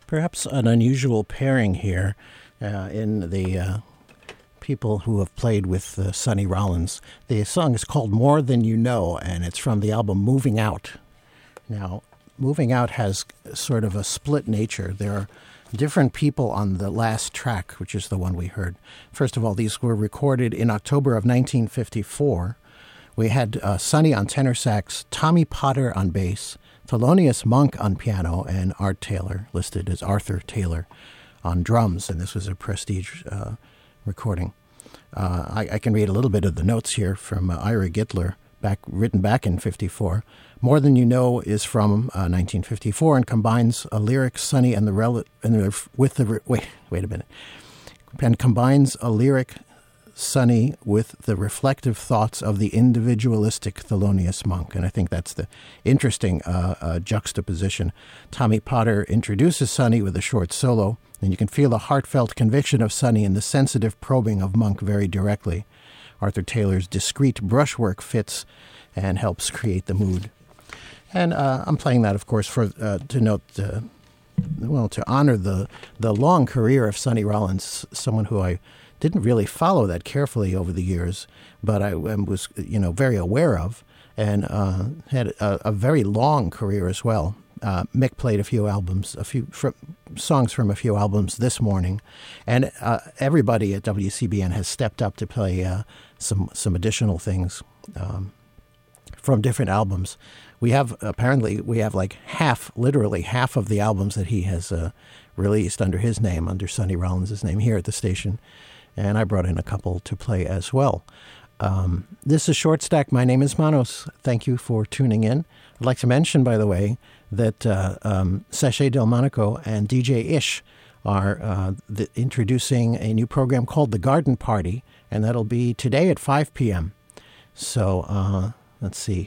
Perhaps an unusual pairing here in the people who have played with Sonny Rollins. The song is called More Than You Know, and it's from the album Moving Out. Now, Moving Out has sort of a split nature. There are different people on the last track, which is the one we heard. First of all, these were recorded in October of 1954. We had Sonny on tenor sax, Tommy Potter on bass, Thelonious Monk on piano, and Art Taylor, listed as Arthur Taylor, on drums. And this was a Prestige recording. I can read a little bit of the notes here from Ira Gittler, written back in 54. More Than You Know is from 1954 and combines a lyric Sonny and combines a lyric Sonny with the reflective thoughts of the individualistic Thelonious Monk. And I think that's the interesting juxtaposition. Tommy Potter introduces Sonny with a short solo, and you can feel the heartfelt conviction of Sonny and the sensitive probing of Monk very directly. Arthur Taylor's discreet brushwork fits and helps create the mood. And I'm playing that, of course, to note, to honor the long career of Sonny Rollins, someone who I didn't really follow that carefully over the years, but I was, very aware of, and had a very long career as well. Mick played a few songs from a few albums this morning, and everybody at WCBN has stepped up to play some additional things from different albums. We have like literally half of the albums that he has released under his name, under Sonny Rollins' name here at the station, and I brought in a couple to play as well. This is Short Stack. My name is Manos. Thank you for tuning in. I'd like to mention, by the way, that Sachet Del Monaco and DJ Ish are introducing a new program called The Garden Party, and that'll be today at 5 p.m. So let's see.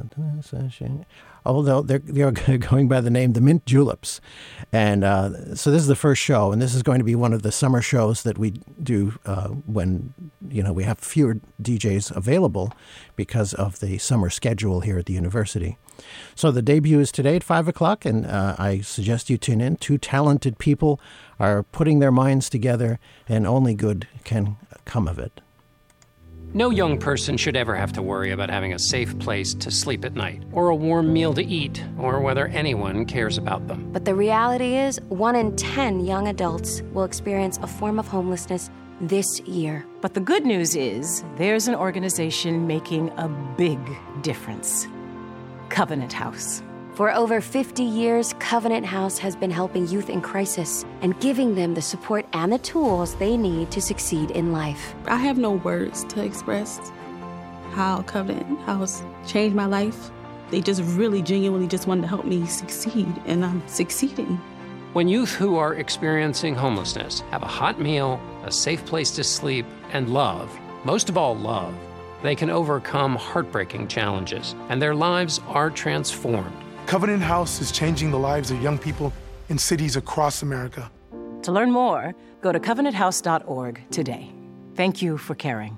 Although they're going by the name The Mint Juleps. And so this is the first show, and this is going to be one of the summer shows that we do when, we have fewer DJs available because of the summer schedule here at the university. So the debut is today at 5 o'clock, and I suggest you tune in. Two talented people are putting their minds together, and only good can come of it. No young person should ever have to worry about having a safe place to sleep at night, or a warm meal to eat, or whether anyone cares about them. But the reality is, 1 in 10 young adults will experience a form of homelessness this year. But the good news is, there's an organization making a big difference. Covenant House. For over 50 years, Covenant House has been helping youth in crisis and giving them the support and the tools they need to succeed in life. I have no words to express how Covenant House changed my life. They just really genuinely just wanted to help me succeed, and I'm succeeding. When youth who are experiencing homelessness have a hot meal, a safe place to sleep, and love, most of all love, they can overcome heartbreaking challenges, and their lives are transformed. Covenant House is changing the lives of young people in cities across America. To learn more, go to covenanthouse.org today. Thank you for caring.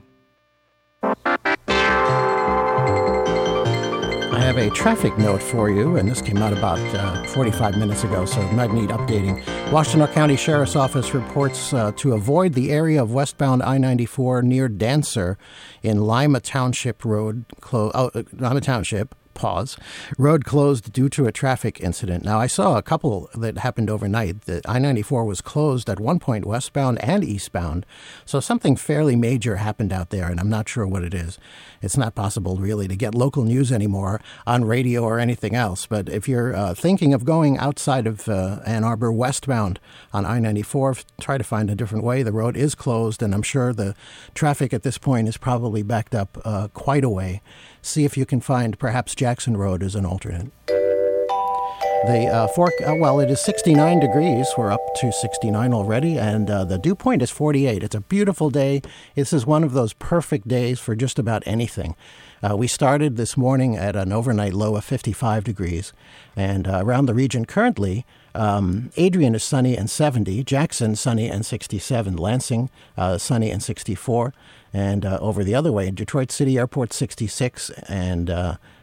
I have a traffic note for you, and this came out about 45 minutes ago, so it might need updating. Washtenaw County Sheriff's Office reports to avoid the area of westbound I-94 near Dancer in Lima Township Road, road closed due to a traffic incident. Now, I saw a couple that happened overnight. The I-94 was closed at one point westbound and eastbound. So something fairly major happened out there, and I'm not sure what it is. It's not possible, really, to get local news anymore on radio or anything else. But if you're thinking of going outside of Ann Arbor westbound on I-94, try to find a different way. The road is closed, and I'm sure the traffic at this point is probably backed up quite a way. See if you can find perhaps Jackson Road as an alternate. It is 69 degrees. We're up to 69 already, and the dew point is 48. It's a beautiful day. This is one of those perfect days for just about anything. We started this morning at an overnight low of 55 degrees, and around the region currently, Adrian is sunny and 70, Jackson sunny and 67, Lansing sunny and 64, and over the other way, Detroit City Airport 66, and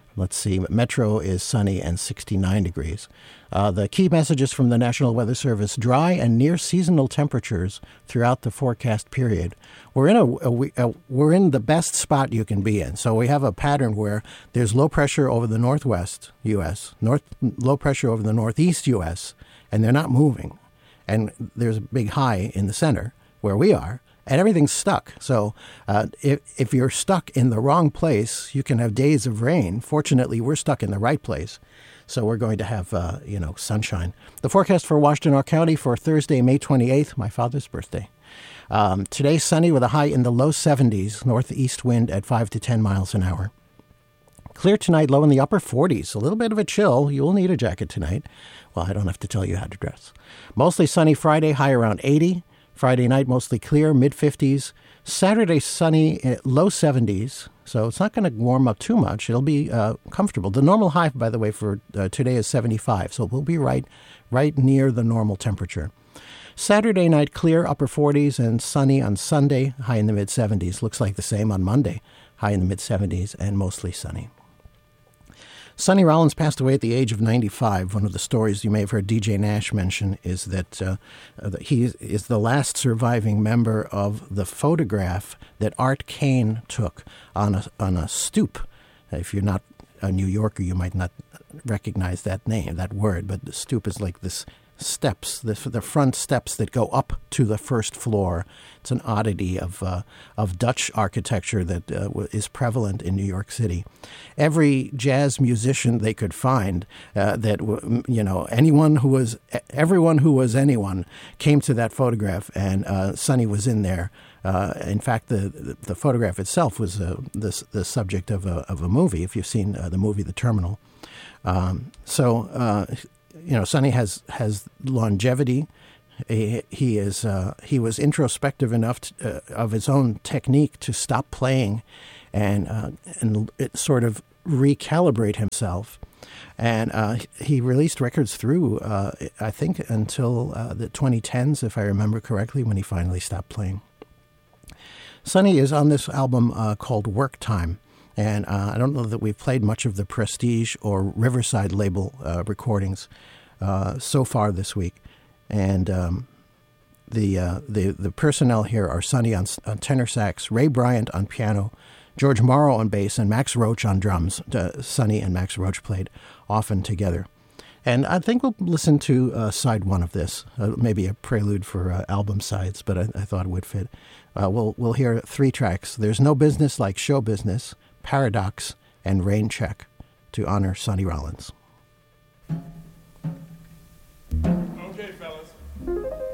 Let's see, Metro is sunny and 69 degrees. The key messages from the National Weather Service: dry and near seasonal temperatures throughout the forecast period. We're in the best spot you can be in. So we have a pattern where there's low pressure over the northwest U.S., low pressure over the northeast U.S., and they're not moving. And there's a big high in the center where we are, and everything's stuck. So if you're stuck in the wrong place, you can have days of rain. Fortunately, we're stuck in the right place. So we're going to have, sunshine. The forecast for Washtenaw County for Thursday, May 28th, my father's birthday. Today, sunny with a high in the low 70s, northeast wind at 5 to 10 miles an hour. Clear tonight, low in the upper 40s. A little bit of a chill. You will need a jacket tonight. Well, I don't have to tell you how to dress. Mostly sunny Friday, high around 80. Friday night, mostly clear, mid-50s. Saturday, sunny, low 70s. So it's not going to warm up too much. It'll be comfortable. The normal high, by the way, for today is 75. So we'll be right near the normal temperature. Saturday night, clear, upper 40s, and sunny on Sunday, high in the mid-70s. Looks like the same on Monday, high in the mid-70s, and mostly sunny. Sonny Rollins passed away at the age of 95. One of the stories you may have heard DJ Nash mention is that he is the last surviving member of the photograph that Art Kane took on a stoop. If you're not a New Yorker, you might not recognize that name, that word, but the stoop is like this steps, the front steps that go up to the first floor. It's an oddity of Dutch architecture that is prevalent in New York City. Every jazz musician they could find, everyone who was anyone came to that photograph, and Sonny was in there. In fact, the photograph itself was the subject of a movie. If you've seen the movie The Terminal, Sonny has longevity. He was introspective enough of his own technique to stop playing and sort of recalibrate himself. And he released records through, I think, until the 2010s, if I remember correctly, when he finally stopped playing. Sonny is on this album called Work Time. And I don't know that we've played much of the Prestige or Riverside label recordings so far this week. And the personnel here are Sonny on tenor sax, Ray Bryant on piano, George Morrow on bass, and Max Roach on drums. Sonny and Max Roach played often together. And I think we'll listen to side one of this, maybe a prelude for album sides, but I thought it would fit. We'll hear 3 tracks. There's No Business Like Show Business, Paradox, and Rain Check to honor Sonny Rollins. Okay, fellas.